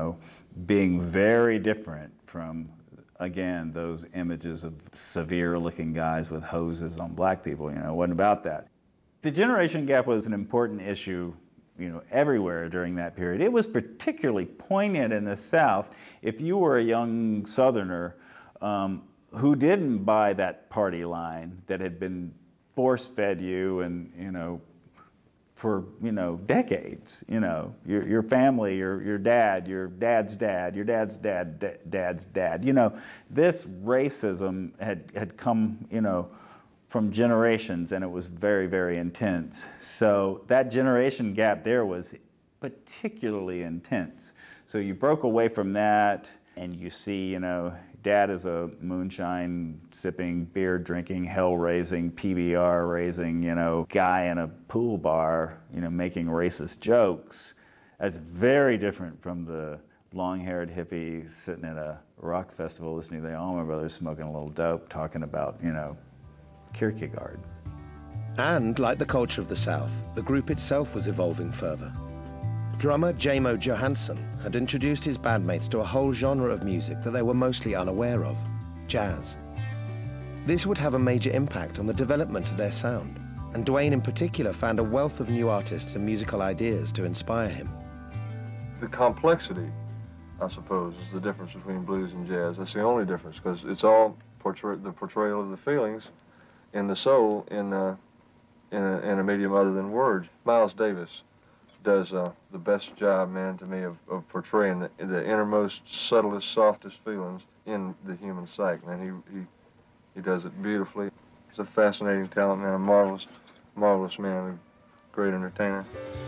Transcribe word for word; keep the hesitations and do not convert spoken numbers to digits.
know, being very different from, again, those images of severe-looking guys with hoses on black people. You know, it wasn't about that. The generation gap was an important issue, you know, everywhere during that period. It was particularly poignant in the South if you were a young Southerner um, who didn't buy that party line that had been force-fed you and, you know, for, you know, decades. You know, your, your family, your, your dad, your dad's dad, your dad's dad, da- dad's dad. You know, this racism had, had come, you know, from generations, and it was very, very intense. So that generation gap there was particularly intense. So you broke away from that, and you see, you know, dad is a moonshine sipping, beer drinking, hell raising, P B R raising, you know, guy in a pool bar, you know, making racist jokes. That's very different from the long-haired hippie sitting at a rock festival listening to the Allman Brothers smoking a little dope, talking about, you know, Kierkegaard. And like the culture of the South, the group itself was evolving further. Drummer J-Mo Johansson had introduced his bandmates to a whole genre of music that they were mostly unaware of, jazz. This would have a major impact on the development of their sound, and Duane in particular found a wealth of new artists and musical ideas to inspire him. The complexity, I suppose, is the difference between blues and jazz. That's the only difference, because it's all portray the portrayal of the feelings and the soul in, uh, in, a, in a medium other than words. Miles Davis does uh, the best job, man, to me, of, of portraying the, the innermost, subtlest, softest feelings in the human psyche, man. He, he, he does it beautifully. He's a fascinating talent, man, a marvelous, marvelous man, a great entertainer.